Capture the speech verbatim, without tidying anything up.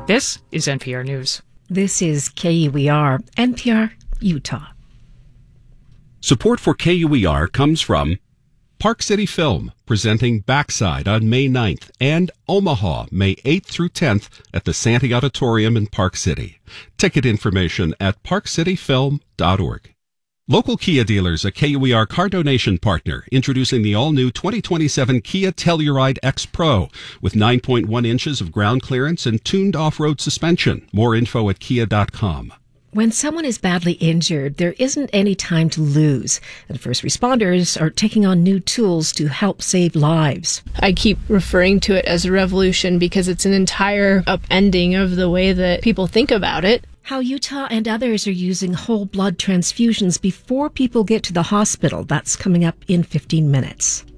This is N P R News. This is K U E R, N P R, Utah. Support for K U E R comes from Park City Film, presenting Backside on May ninth, and Omaha, May eighth through tenth at the Santee Auditorium in Park City. Ticket information at park city film dot org. Local Kia dealers, a K U E R car donation partner, introducing the all-new twenty twenty-seven Kia Telluride X Pro with nine point one inches of ground clearance and tuned off-road suspension. More info at kia dot com. When someone is badly injured, there isn't any time to lose, and first responders are taking on new tools to help save lives. I keep referring to it as a revolution because it's an entire upending of the way that people think about it. How Utah and others are using whole blood transfusions before people get to the hospital. That's coming up in fifteen minutes.